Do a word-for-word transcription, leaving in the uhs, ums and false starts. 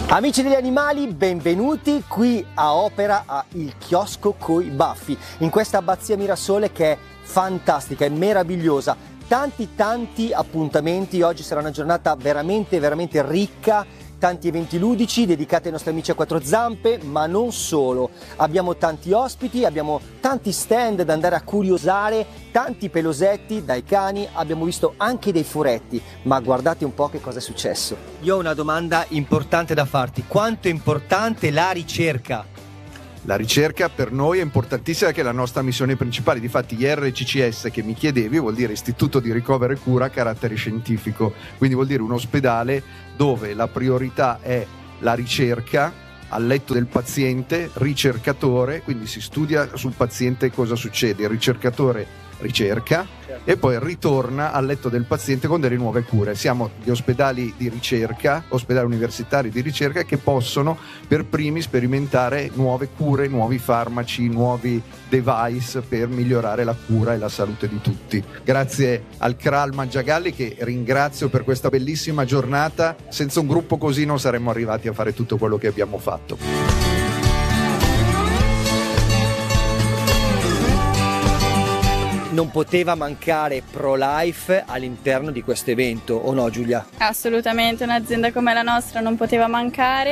Amici degli animali, benvenuti qui a Opera a Il Chiosco coi Baffi, in questa abbazia Mirasole che è fantastica, è meravigliosa. Tanti tanti appuntamenti, oggi sarà una giornata veramente veramente ricca, tanti eventi ludici dedicati ai nostri amici a quattro zampe, ma non solo. Abbiamo tanti ospiti, abbiamo tanti stand da andare a curiosare, tanti pelosetti dai cani, abbiamo visto anche dei furetti, ma guardate un po' che cosa è successo. Io ho una domanda importante da farti: quanto è importante la ricerca? La ricerca per noi è importantissima, che è la nostra missione principale. Difatti I R C C S, che mi chiedevi, vuol dire Istituto di Ricovero e Cura a carattere scientifico, quindi vuol dire un ospedale dove la priorità è la ricerca al letto del paziente, ricercatore, quindi si studia sul paziente cosa succede, il ricercatore ricerca, certo, e poi ritorna al letto del paziente con delle nuove cure. Siamo gli ospedali di ricerca, ospedali universitari di ricerca, che possono per primi sperimentare nuove cure, nuovi farmaci, nuovi device per migliorare la cura e la salute di tutti. Grazie al C R A L Mangiagalli, che ringrazio per questa bellissima giornata. Senza un gruppo così non saremmo arrivati a fare tutto quello che abbiamo fatto. Non poteva mancare ProLife all'interno di questo evento, o no Giulia? Assolutamente, un'azienda come la nostra non poteva mancare.